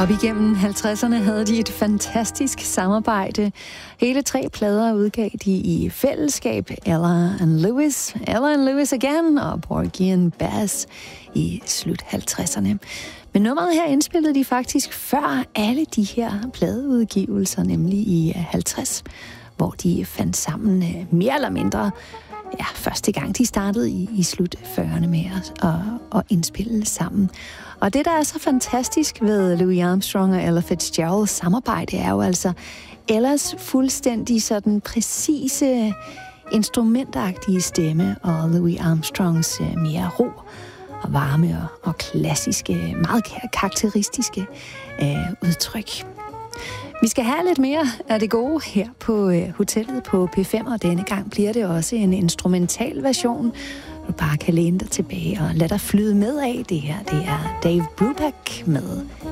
Op igennem 50'erne havde de et fantastisk samarbejde. Hele 3 plader udgav de i fællesskab. Ella and Lewis Again og Porgy and Bess i slut 50'erne. Men nummeret her indspillede de faktisk før alle de her pladeudgivelser, nemlig i 50, hvor de fandt sammen mere eller mindre. Ja, første gang de startede i slut 40'erne med at indspille sammen. Og det, der er så fantastisk ved Louis Armstrong og Ella Fitzgeralds samarbejde, er jo altså Ellas fuldstændig sådan præcise instrumentagtige stemme, og Louis Armstrongs mere ro og varme og klassiske, meget karakteristiske udtryk. Vi skal have lidt mere af det gode her på hotellet på P5, og denne gang bliver det også en instrumental version. Du bare kan læne dig tilbage og lade dig flyde med af det her. Det er Dave Brubeck med